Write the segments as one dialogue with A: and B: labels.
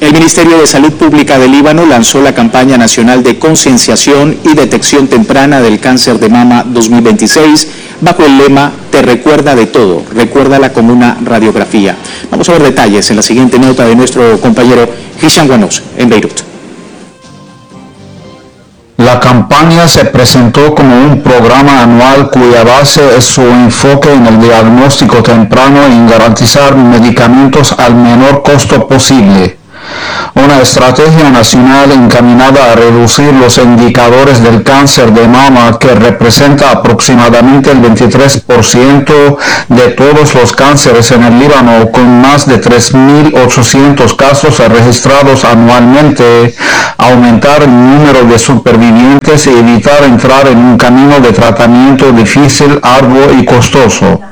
A: El Ministerio de Salud Pública de Líbano lanzó la campaña nacional de concienciación y detección temprana del cáncer de mama 2026 bajo el lema "Te recuerda de todo, recuérdala como una radiografía". Vamos a ver detalles en la siguiente nota de nuestro compañero Hisham Wanos en Beirut.
B: La campaña se presentó como un programa anual cuya base es su enfoque en el diagnóstico temprano y en garantizar medicamentos al menor costo posible. Una estrategia nacional encaminada a reducir los indicadores del cáncer de mama, que representa aproximadamente el 23% de todos los cánceres en el Líbano, con más de 3.800 casos registrados anualmente, aumentar el número de supervivientes y evitar entrar en un camino de tratamiento difícil, arduo y costoso.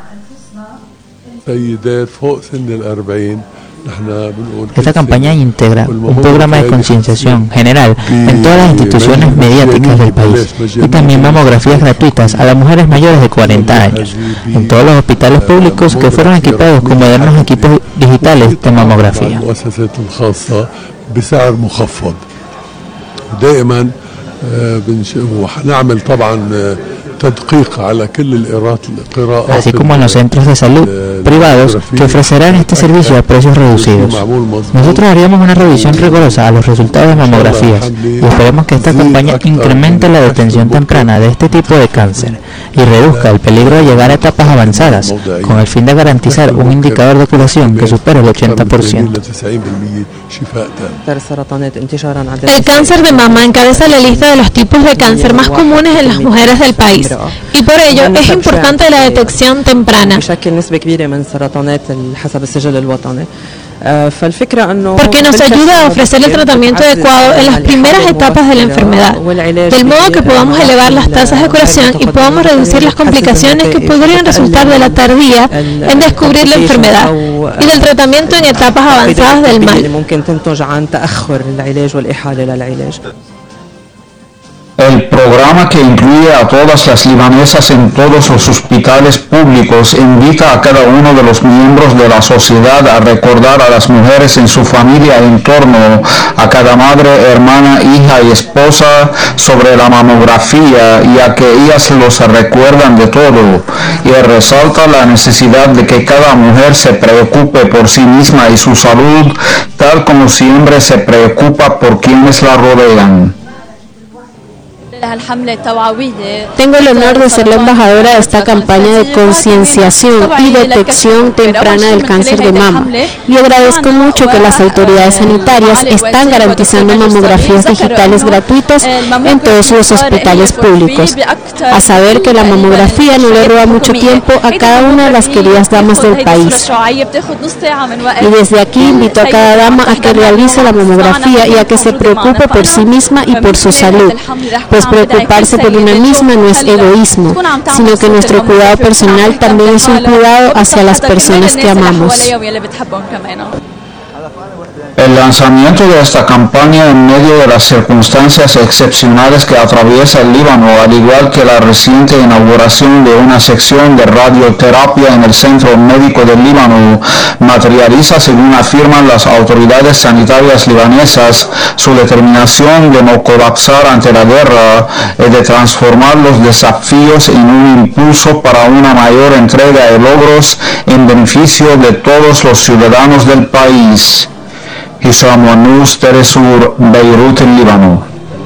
C: Esta campaña integra un programa de concienciación general en todas las instituciones mediáticas del país y también mamografías gratuitas a las mujeres mayores de 40 años en todos los hospitales públicos que fueron equipados con modernos equipos digitales de mamografía. Así como en los centros de salud privados que ofrecerán este servicio a precios reducidos. Nosotros haríamos una revisión rigurosa a los resultados de mamografías y esperemos que esta campaña incremente la detención temprana de este tipo de cáncer y reduzca el peligro de llegar a etapas avanzadas, con el fin de garantizar un indicador de curación que supere el 80%.
D: El cáncer de mama encabeza la lista de los tipos de cáncer más comunes en las mujeres del país, y por ello es importante la detección temprana. Porque nos ayuda a ofrecer el tratamiento adecuado en las primeras etapas de la enfermedad, del modo que podamos elevar las tasas de curación y podamos reducir las complicaciones que podrían resultar de la tardía en descubrir la enfermedad y del tratamiento en etapas avanzadas del mal.
B: El programa, que incluye a todas las libanesas en todos los hospitales públicos, invita a cada uno de los miembros de la sociedad a recordar a las mujeres en su familia e entorno, a cada madre, hermana, hija y esposa, sobre la mamografía, y a que ellas los recuerdan de todo, y resalta la necesidad de que cada mujer se preocupe por sí misma y su salud, tal como siempre se preocupa por quienes la rodean.
E: Tengo el honor de ser la embajadora de esta campaña de concienciación y detección temprana del cáncer de mama, y agradezco mucho que las autoridades sanitarias están garantizando mamografías digitales gratuitas en todos los hospitales públicos, a saber que la mamografía no le roba mucho tiempo a cada una de las queridas damas del país. Y desde aquí invito a cada dama a que realice la mamografía y a que se preocupe por sí misma y por su salud, pues preocuparse por una misma no es egoísmo, sino que nuestro cuidado personal también es un cuidado hacia las personas que amamos.
B: El lanzamiento de esta campaña en medio de las circunstancias excepcionales que atraviesa el Líbano, al igual que la reciente inauguración de una sección de radioterapia en el Centro Médico del Líbano, materializa, según afirman las autoridades sanitarias libanesas, su determinación de no colapsar ante la guerra y de transformar los desafíos en un impulso para una mayor entrega de logros en beneficio de todos los ciudadanos del país. Hisham Wanos, Telesur, Beirut, en Líbano.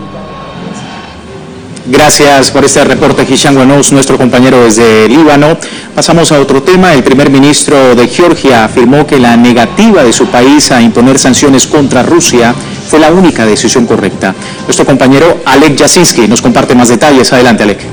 A: Gracias por este reporte, Hisham Wanos, nuestro compañero desde Líbano. Pasamos a otro tema. El primer ministro de Georgia afirmó que la negativa de su país a imponer sanciones contra Rusia fue la única decisión correcta. Nuestro compañero Alek Jasinski nos comparte más detalles. Adelante, Alek.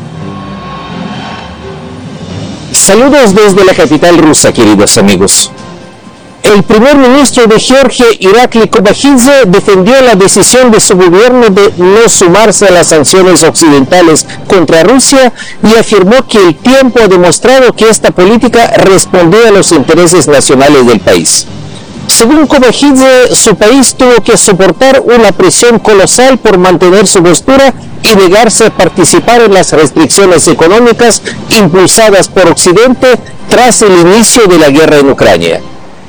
F: Saludos desde la capital rusa, queridos amigos. El primer ministro de Georgia, Irakli Kobakidze, defendió la decisión de su gobierno de no sumarse a las sanciones occidentales contra Rusia y afirmó que el tiempo ha demostrado que esta política respondía a los intereses nacionales del país. Según Kobakidze, su país tuvo que soportar una presión colosal por mantener su postura y negarse a participar en las restricciones económicas impulsadas por Occidente tras el inicio de la guerra en Ucrania.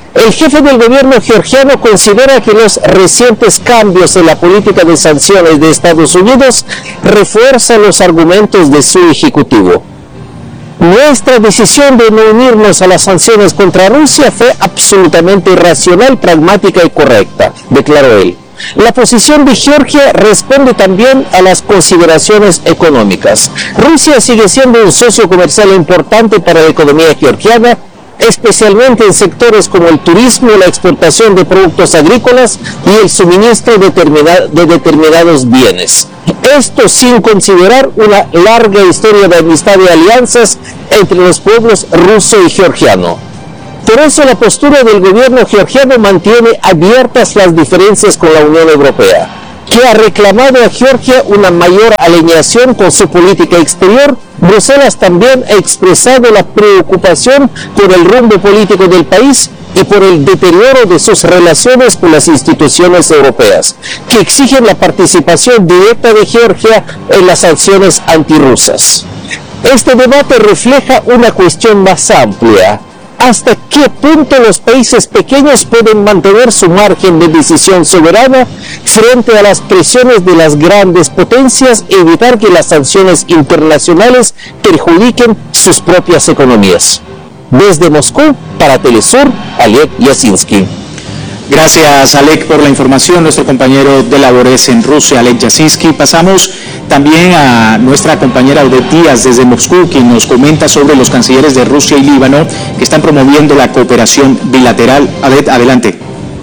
F: El jefe del gobierno georgiano considera que los recientes cambios en la política de sanciones de Estados Unidos refuerzan los argumentos de su ejecutivo. Nuestra decisión de no unirnos a las sanciones contra Rusia fue absolutamente racional, pragmática y correcta, declaró él. La posición de Georgia responde también a las consideraciones económicas. Rusia sigue siendo un socio comercial importante para la economía georgiana, especialmente en sectores como el turismo, la exportación de productos agrícolas y el suministro de determinados bienes. Esto sin considerar una larga historia de amistad y alianzas entre los pueblos ruso y georgiano. Por eso la postura del gobierno georgiano mantiene abiertas las diferencias con la Unión Europea, que ha reclamado a Georgia una mayor alineación con su política exterior. Bruselas también ha expresado la preocupación por el rumbo político del país y por el deterioro de sus relaciones con las instituciones europeas, que exigen la participación directa de Georgia en las sanciones antirrusas. Este debate refleja una cuestión más amplia. ¿Hasta qué punto los países pequeños pueden mantener su margen de decisión soberana frente a las presiones de las grandes potencias e evitar que las sanciones internacionales perjudiquen sus propias economías? Desde Moscú, para Telesur, Alek Yasinski.
A: Gracias, Alek, por la información. Nuestro compañero de labores en Rusia, Alek Yasinski. Pasamos también a nuestra compañera Odette Díaz desde Moscú, quien nos comenta sobre los cancilleres de Rusia y Líbano que están promoviendo la cooperación bilateral. Odette, adelante.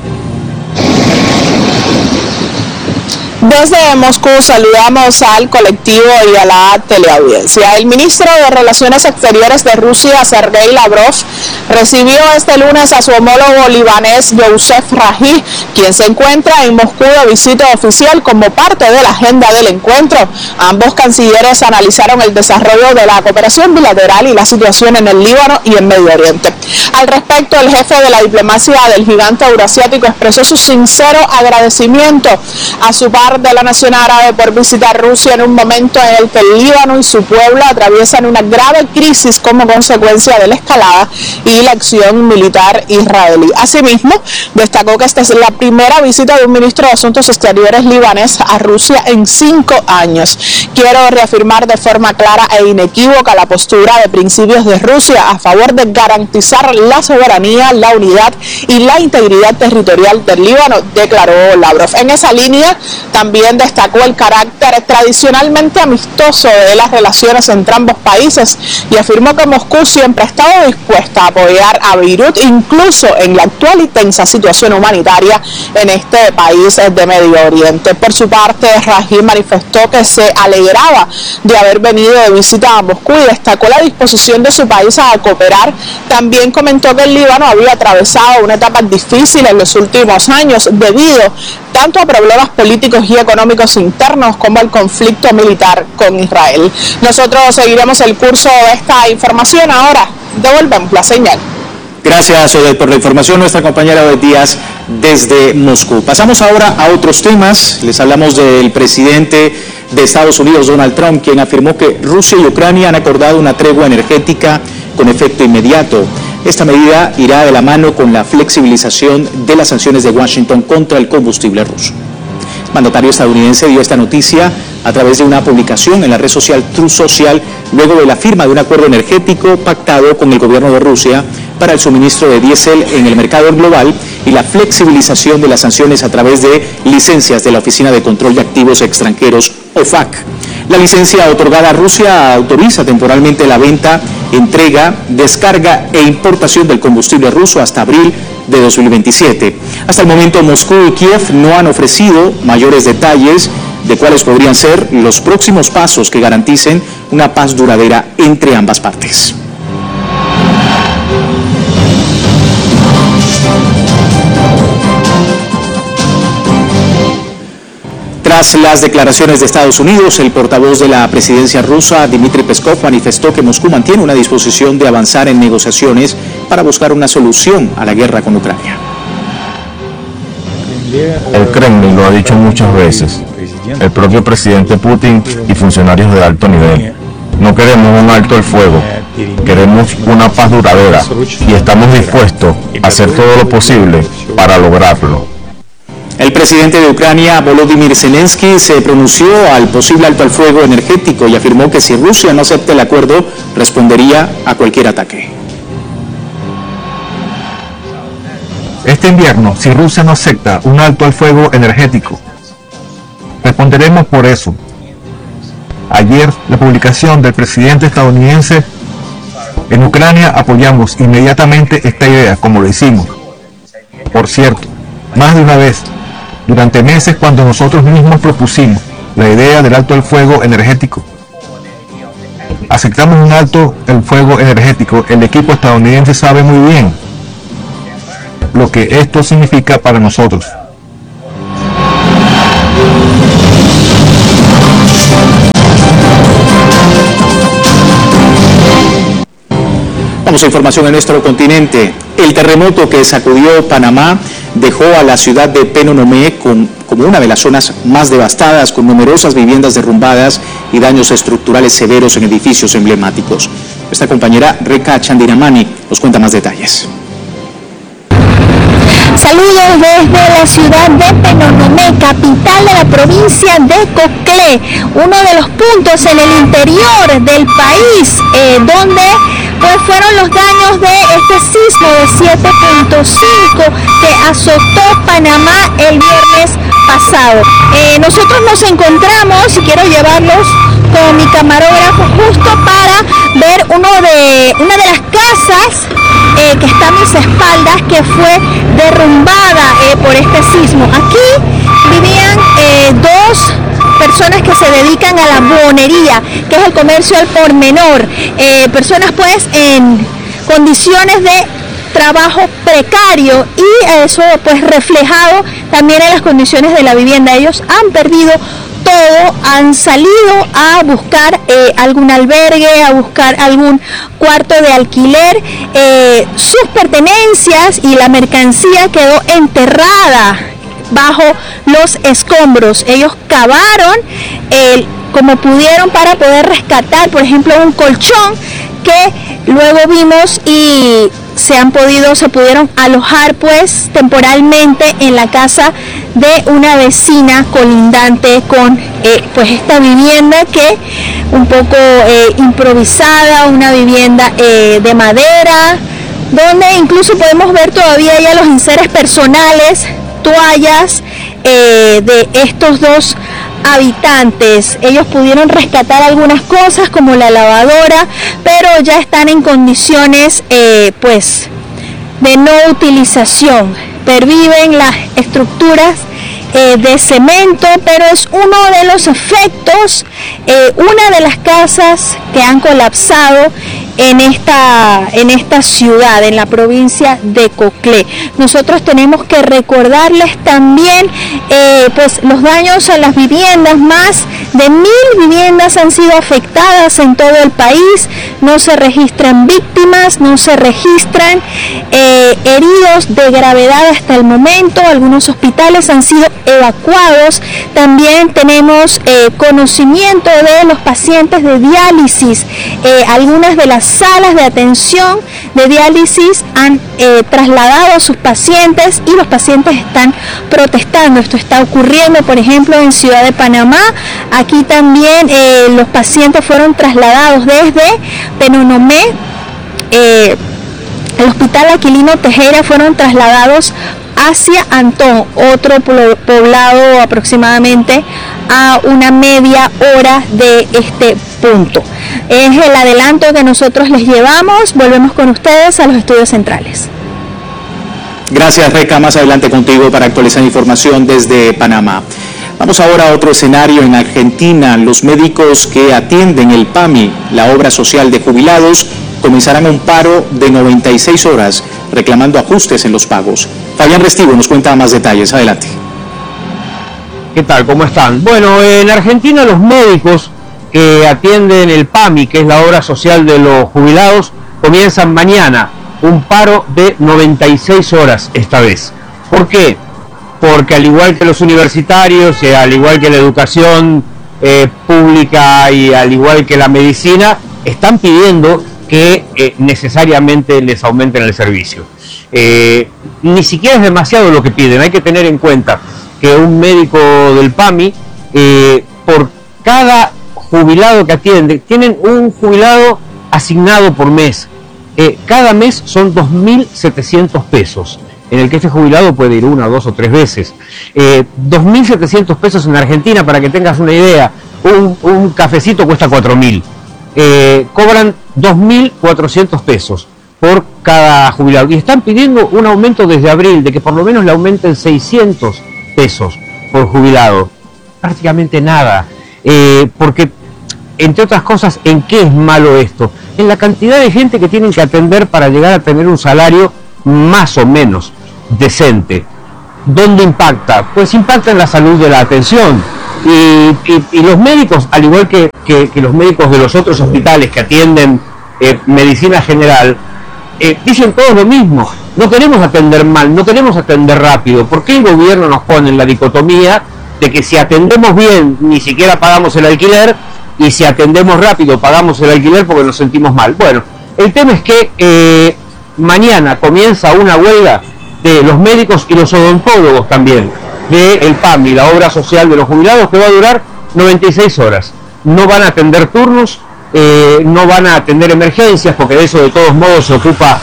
G: Desde Moscú saludamos al colectivo y a la teleaudiencia. El ministro de Relaciones Exteriores de Rusia, Sergei Lavrov, recibió este lunes a su homólogo libanés Youssef Raji, quien se encuentra en Moscú de visita oficial como parte de la agenda del encuentro. Ambos cancilleres analizaron el desarrollo de la cooperación bilateral y la situación en el Líbano y en Medio Oriente. Al respecto, el jefe de la diplomacia del gigante eurasiático expresó su sincero agradecimiento a su par de la nación árabe por visitar Rusia en un momento en el que el Líbano y su pueblo atraviesan una grave crisis como consecuencia de la escalada y la acción militar israelí. Asimismo, destacó que esta es la primera visita de un ministro de Asuntos Exteriores libanés a Rusia en 5 años. Quiero reafirmar de forma clara e inequívoca la postura de principios de Rusia a favor de garantizar la soberanía, la unidad y la integridad territorial del Líbano, declaró Lavrov. En esa línea, también destacó el carácter tradicionalmente amistoso de las relaciones entre ambos países y afirmó que Moscú siempre ha estado dispuesta a apoyar a Beirut, incluso en la actual y tensa situación humanitaria en este país de Medio Oriente. Por su parte, Raji manifestó que se alegraba de haber venido de visita a Moscú y destacó la disposición de su país a cooperar. También comentó que el Líbano había atravesado una etapa difícil en los últimos años debido tanto a problemas políticos y económicos internos como al conflicto militar con Israel. Nosotros seguiremos el curso de esta información. Ahora devolvemos la señal.
A: Gracias, Odette, por la información. Nuestra compañera Odette Díaz desde Moscú. Pasamos ahora a otros temas. Les hablamos del presidente de Estados Unidos, Donald Trump, quien afirmó que Rusia y Ucrania han acordado una tregua energética con efecto inmediato. Esta medida irá de la mano con la flexibilización de las sanciones de Washington contra el combustible ruso. El mandatario estadounidense dio esta noticia a través de una publicación en la red social Truth Social, luego de la firma de un acuerdo energético pactado con el gobierno de Rusia para el suministro de diésel en el mercado global y la flexibilización de las sanciones a través de licencias de la Oficina de Control de Activos Extranjeros, OFAC. La licencia otorgada a Rusia autoriza temporalmente la venta, entrega, descarga e importación del combustible ruso hasta abril de 2027. Hasta el momento, Moscú y Kiev no han ofrecido mayores detalles de cuáles podrían ser los próximos pasos que garanticen una paz duradera entre ambas partes. Tras las declaraciones de Estados Unidos, el portavoz de la presidencia rusa, Dmitry Peskov, manifestó que Moscú mantiene una disposición de avanzar en negociaciones para buscar una solución a la guerra con Ucrania.
H: El Kremlin lo ha dicho muchas veces, el propio presidente Putin y funcionarios de alto nivel.
B: No queremos un alto el fuego, queremos una paz duradera y estamos dispuestos a hacer todo lo posible para lograrlo.
A: El presidente de Ucrania, Volodymyr Zelensky, se pronunció al posible alto al fuego energético y afirmó que si Rusia no acepta el acuerdo, respondería a cualquier ataque.
H: Este invierno, si Rusia no acepta un alto al fuego energético, responderemos por eso. Ayer, la publicación del presidente estadounidense en Ucrania, apoyamos inmediatamente esta idea, como lo hicimos. Por cierto, más de una vez, durante meses cuando nosotros mismos propusimos la idea del alto al fuego energético. Aceptamos un alto el fuego energético, el equipo estadounidense sabe muy bien lo que esto significa para nosotros.
A: Vamos a información en nuestro continente. El terremoto que sacudió Panamá dejó a la ciudad de Penonomé como una de las zonas más devastadas, con numerosas viviendas derrumbadas y daños estructurales severos en edificios emblemáticos. Nuestra compañera Reca Chandiramani nos cuenta más detalles.
I: Saludos desde la ciudad de Penonomé, capital de la provincia de Coclé, uno de los puntos en el interior del país donde pues fueron los daños de este sismo de 7.5 que azotó Panamá el viernes pasado. Nosotros nos encontramos y quiero llevarlos con mi camarógrafo justo para ver una de las casas que está a mis espaldas, que fue derrumbada por este sismo. Aquí vivían dos personas que se dedican a la buhonería, que es el comercio al por menor, personas pues en condiciones de trabajo precario, y eso pues reflejado también en las condiciones de la vivienda. Ellos han perdido todo, han salido a buscar algún albergue, a buscar algún cuarto de alquiler. Sus pertenencias y la mercancía quedó enterrada bajo los escombros. Ellos cavaron como pudieron para poder rescatar, por ejemplo, un colchón que luego vimos y se pudieron alojar pues temporalmente en la casa de una vecina colindante con pues esta vivienda, que un poco improvisada, una vivienda de madera, donde incluso podemos ver todavía ya los enseres personales, toallas de estos dos habitantes. Ellos pudieron rescatar algunas cosas como la lavadora, pero ya están en condiciones pues de no utilización. Perviven las estructuras de cemento, pero es uno de los efectos, una de las casas que han colapsado en esta ciudad, en la provincia de Coclé. Nosotros tenemos que recordarles también pues los daños a las viviendas. Más de 1000 viviendas han sido afectadas en todo el país. No se registran víctimas, no se registran heridos de gravedad hasta el momento. Algunos hospitales han sido evacuados. También tenemos conocimiento de los pacientes de diálisis. Algunas de las salas de atención de diálisis han trasladado a sus pacientes y los pacientes están protestando. Esto está ocurriendo, por ejemplo, en Ciudad de Panamá. Aquí también los pacientes fueron trasladados desde Penonomé. El Hospital Aquilino Tejera fueron trasladados hacia Antón, otro poblado aproximadamente a una media hora de este punto. Es el adelanto que nosotros les llevamos. Volvemos con ustedes a los estudios centrales.
A: Gracias, Reca. Más adelante contigo para actualizar información desde Panamá. Vamos ahora a otro escenario en Argentina. Los médicos que atienden el PAMI, la obra social de jubilados, comenzarán un paro de 96 horas reclamando ajustes en los pagos. Fabián Restivo nos cuenta más detalles. Adelante.
J: ¿Qué tal? ¿Cómo están? Bueno, en Argentina los médicos que atienden el PAMI, que es la obra social de los jubilados, comienzan mañana un paro de 96 horas esta vez. ¿Por qué? Porque al igual que los universitarios, al igual que la educación pública y al igual que la medicina, están pidiendo que necesariamente les aumenten el servicio. Ni siquiera es demasiado lo que piden. Hay que tener en cuenta que un médico del PAMI, por cada jubilado que atiende, tienen un jubilado asignado por mes. Cada mes son 2.700 pesos, en el que este jubilado puede ir 1, 2 o 3 veces. 2.700 pesos en Argentina, para que tengas una idea, un cafecito cuesta 4.000. Cobran 2.400 pesos por cada jubilado. Y están pidiendo un aumento desde abril, de que por lo menos le aumenten 600 pesos por jubilado. Prácticamente nada. Porque, entre otras cosas, ¿en qué es malo esto? En la cantidad de gente que tienen que atender para llegar a tener un salario más o menos decente. ¿Dónde impacta? Pues impacta en la salud de la atención. Y los médicos, al igual que los médicos de los otros hospitales que atienden medicina general, dicen todos lo mismo. No queremos atender mal, no queremos atender rápido. ¿Por qué el gobierno nos pone en la dicotomía de que si atendemos bien ni siquiera pagamos el alquiler, y si atendemos rápido pagamos el alquiler porque nos sentimos mal? Bueno, el tema es que mañana comienza una huelga de los médicos y los odontólogos también, del PAMI, la obra social de los jubilados, que va a durar 96 horas. No van a atender turnos, no van a atender emergencias, porque de eso de todos modos se ocupan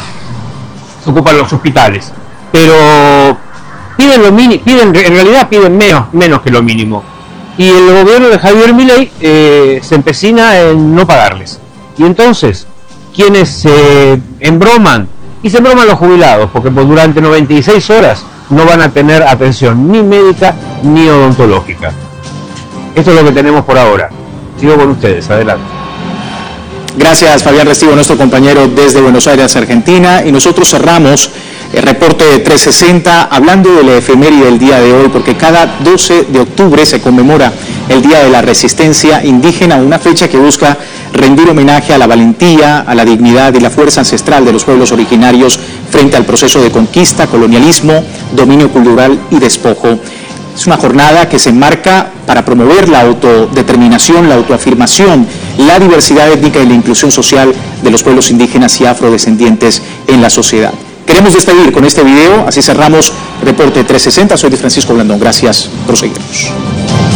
J: los hospitales. Pero piden lo mínimo, en realidad piden menos que lo mínimo. Y el gobierno de Javier Milei se empecina en no pagarles. Y entonces, quienes se embroman, y se embroman los jubilados, porque durante 96 horas no van a tener atención ni médica ni odontológica. Esto es lo que tenemos por ahora. Sigo con ustedes, adelante.
A: Gracias, Fabián Restivo, nuestro compañero desde Buenos Aires, Argentina. Y nosotros cerramos el reporte de 360 hablando de la efeméride del día de hoy, porque cada 12 de octubre se conmemora el Día de la Resistencia Indígena, una fecha que busca rendir homenaje a la valentía, a la dignidad y la fuerza ancestral de los pueblos originarios frente al proceso de conquista, colonialismo, dominio cultural y despojo. Es una jornada que se enmarca para promover la autodeterminación, la autoafirmación, la diversidad étnica y la inclusión social de los pueblos indígenas y afrodescendientes en la sociedad. Queremos despedir con este video, así cerramos Reporte 360. Soy de Francisco Blandón. Gracias por seguirnos.